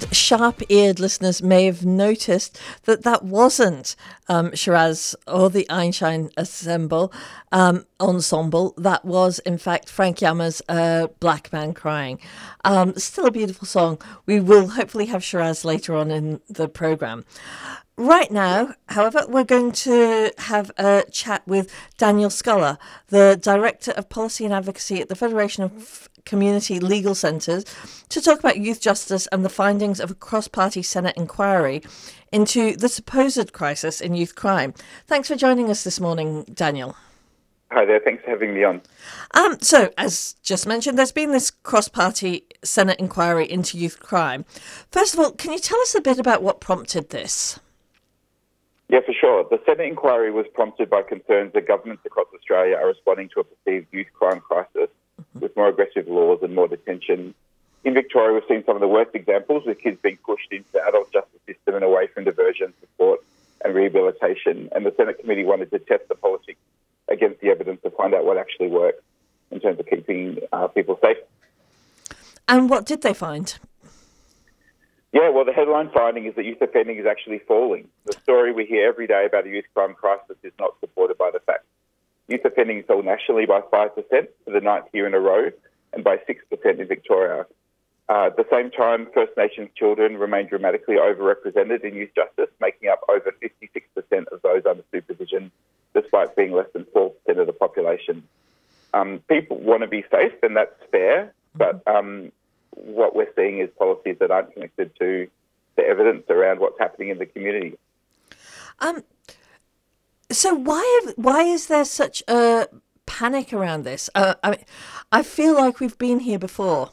And sharp-eared listeners may have noticed that wasn't Shiraz or the Einstein ensemble. That was, in fact, Frank Yama's Black Man Crying. Still a beautiful song. We will hopefully have Shiraz later on in the programme. Right now, however, we're going to have a chat with Daniel Sculler, the Director of Policy and Advocacy at the Federation of Community Legal Centres, to talk about youth justice and the findings of a cross-party Senate inquiry into the supposed crisis in youth crime. Thanks for joining us this morning, Daniel. Hi there, thanks for having me on. So, as just mentioned, there's been this cross-party Senate inquiry into youth crime. First of all, can you tell us a bit about what prompted this? Yeah, for sure. The Senate inquiry was prompted by concerns that governments across Australia are responding to a perceived youth crime crisis with more aggressive laws and more detention. In Victoria, we've seen some of the worst examples with kids being pushed into the adult justice system and away from diversion, support and rehabilitation. And the Senate committee wanted to test the politics against the evidence to find out what actually works in terms of keeping people safe. And what did they find? Yeah, well, the headline finding is that youth offending is actually falling. The story we hear every day about a youth crime crisis is not supported by the facts. Youth offending fell nationally by 5% for the ninth year in a row and by 6% in Victoria. At the same time, First Nations children remain dramatically overrepresented in youth justice, making up over 56% of those under supervision, despite being less than 4% of the population. People want to be safe, and that's fair, but what we're seeing is policies that aren't connected to the evidence around what's happening in the community. So why is there such a panic around this? I feel like we've been here before.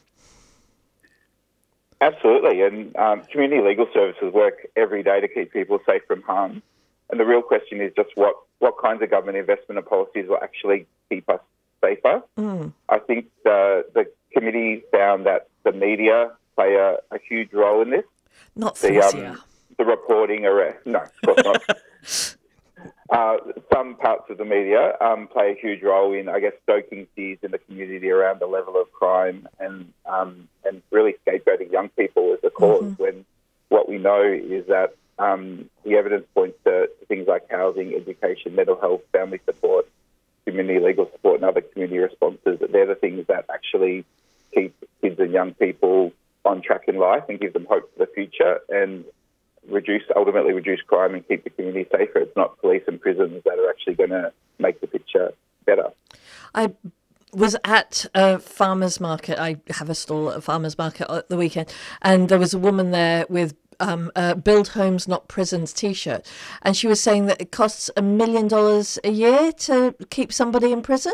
Absolutely, and community legal services work every day to keep people safe from harm. And the real question is just what kinds of government investment and policies will actually keep us safer. I think the committee found that the media play a huge role in this. Not the reporting around. No, of course not. Some parts of the media play a huge role in, I guess, stoking fears in the community around the level of crime and really scapegoating young people as a cause, when what we know is that the evidence points to things like housing, education, mental health, family support, community legal support and other community responses. They're the things that actually keep kids and young people on track in life and give them hope for the future and ultimately reduce crime and keep the community safer. It's not police and prisons that are actually going to make the picture better. I was at a farmer's market. I have a stall at a farmer's market at the weekend, and there was a woman there with Build Homes Not Prisons t-shirt, and she was saying that it costs $1 million a year to keep somebody in prison.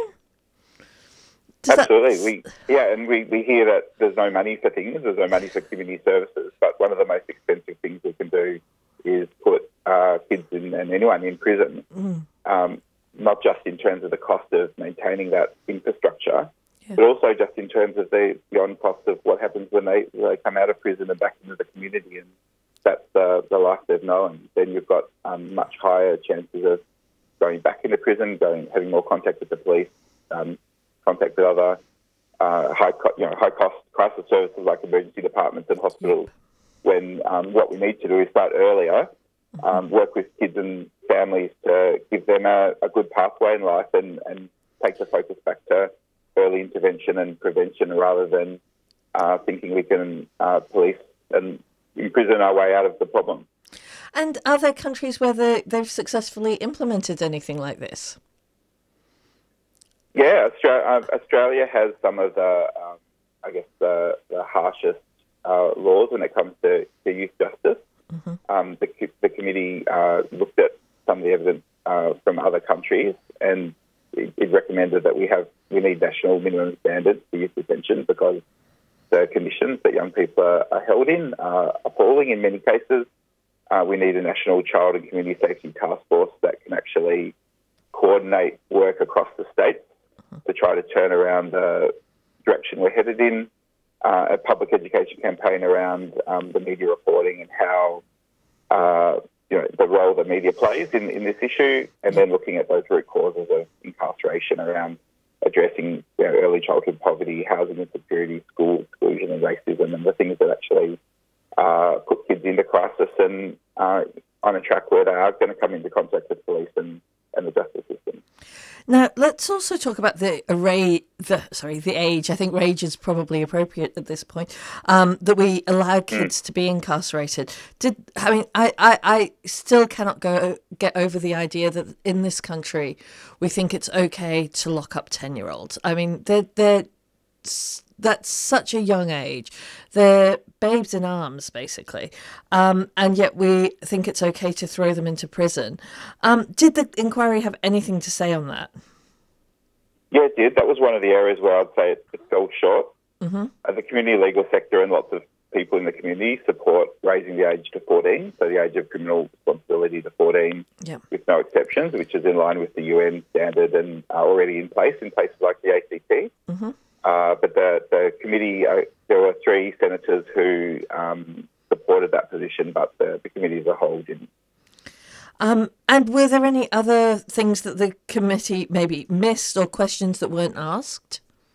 Absolutely. We hear that there's no money for things, there's no money for community services, but one of the most expensive things we can do is put kids and anyone in prison, not just in terms of the cost of maintaining that infrastructure, but also just in terms of the on cost of what happens when they come out of prison and back into the community, and that's the life they've known. Then you've got much higher chances of going back into prison, having more contact with the police, contact with other high-cost crisis services like emergency departments and hospitals, when what we need to do is start earlier, work with kids and families to give them a good pathway in life and take the focus back to early intervention and prevention rather than thinking we can police and imprison our way out of the problem. And are there countries where they've successfully implemented anything like this? Yeah, Australia has some of the harshest laws when it comes to youth justice. The committee looked at some of the evidence from other countries, and it recommended that we need national minimum standards for youth detention because the conditions that young people are held in are appalling in many cases. We need a national child and community safety task force that can actually coordinate work across the states to try to turn around the direction we're headed in, a public education campaign around the media reporting and how the role the media plays in this issue, and then looking at those root causes of incarceration around addressing early childhood poverty, housing insecurity, school exclusion and racism, and the things that actually put kids into crisis and on a track where they are going to come into contact with police and the justice system. Now, let's also talk about the age. I think age is probably appropriate at this point, that we allow kids to be incarcerated. I still cannot get over the idea that in this country we think it's okay to lock up 10-year-olds. I mean, that's such a young age. They're babes in arms, basically. And yet we think it's okay to throw them into prison. Did the inquiry have anything to say on that? Yeah, it did. That was one of the areas where I'd say it fell short. Mm-hmm. The community legal sector and lots of people in the community support raising the age to 14, so the age of criminal responsibility to 14, with no exceptions, which is in line with the UN standard and already in places like the ACT. Mm-hmm. But the committee, there were 3 senators who supported that position, but the committee as a whole didn't. And were there any other things that the committee maybe missed or questions that weren't asked?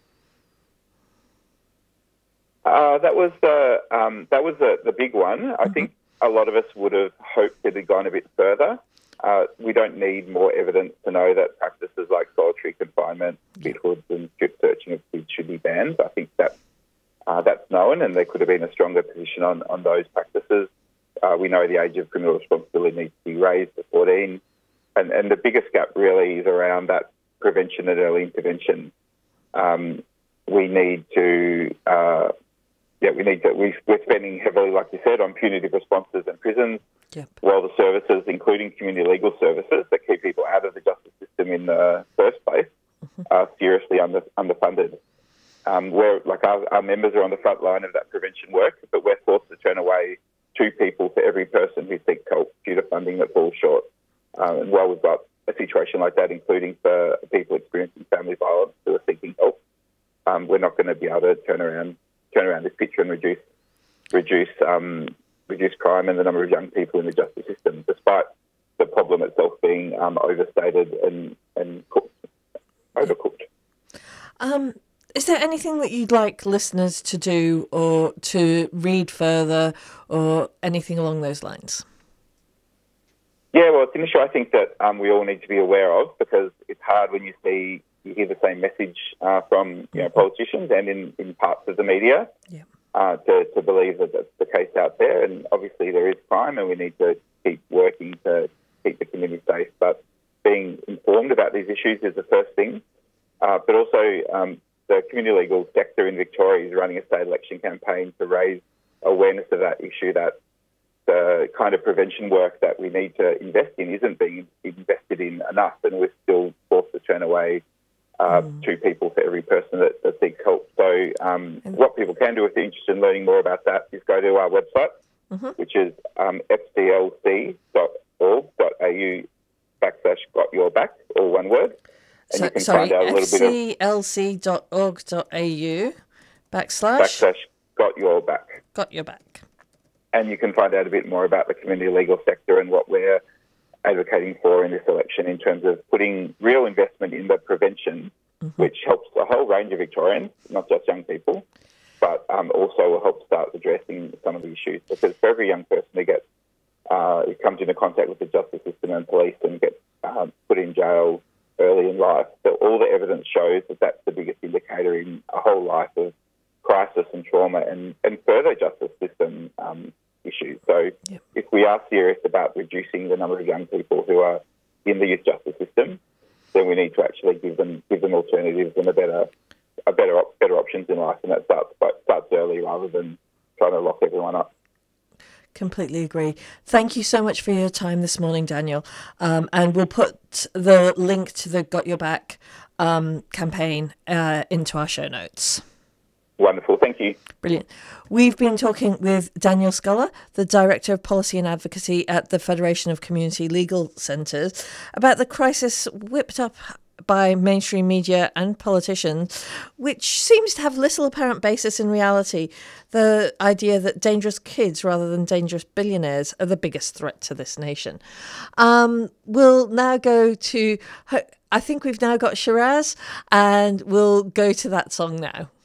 That was the big one. I think a lot of us would have hoped it had gone a bit further. We don't need more evidence to know that practices like solitary confinement, pit hoods and strip searching of kids should be banned. I think that's known, and there could have been a stronger position on those practices. We know the age of criminal responsibility needs to be raised to 14, and the biggest gap really is around that prevention and early intervention. We're spending heavily, like you said, on punitive responses and prisons, while the services, including community legal services that keep people out of the justice system in the first place, are seriously underfunded. Our members are on the front line of that prevention work, but we're forced to turn away 2 people for every person who seeks help due to funding that falls short. And while we've got a situation like that, including for people experiencing family violence who are seeking help, we're not going to be able to turn around this picture and reduce crime and the number of young people in the justice system, despite the problem itself being overstated and overcooked. Is there anything that you'd like listeners to do or to read further or anything along those lines? Yeah, well, it's an issue I think that we all need to be aware of, because it's hard when you hear the same message from politicians and in parts of the media to believe that that's the case out there. And obviously there is crime and we need to keep working to keep the community safe. But being informed about these issues is the first thing. But also the community legal sector in Victoria is running a state election campaign to raise awareness of that issue, that the kind of prevention work that we need to invest in isn't being invested in enough, and we're still forced to turn away 2 people for every person that seeks help. So what people can do if they're interested in learning more about that is go to our website, which is fclc.org.au/gotyourback, all one word. And you can find out a little bit of fclc.org.au/got your back. And you can find out a bit more about the community legal sector and what we're advocating for in this election in terms of putting real investment in the prevention, which helps a whole range of Victorians, not just young people, but also will help start addressing some of the issues. Because for every young person who comes into contact with the justice system and police and gets put in jail early in life, that all the evidence shows that that's the biggest indicator in a whole life of crisis and trauma and further justice system issues. So if we are serious about reducing the number of young people who are in the youth justice system, then we need to actually give them alternatives and better options in life, and that starts early rather than trying to lock everyone up. Completely agree. Thank you so much for your time this morning, Daniel. And we'll put the link to the Got Your Back campaign into our show notes. Wonderful. Thank you. Brilliant. We've been talking with Daniel Sculler, the Director of Policy and Advocacy at the Federation of Community Legal Centres, about the crisis whipped up by mainstream media and politicians, which seems to have little apparent basis in reality. The idea that dangerous kids rather than dangerous billionaires are the biggest threat to this nation. We'll now go to, I think we've now got Shiraz, and we'll go to that song now.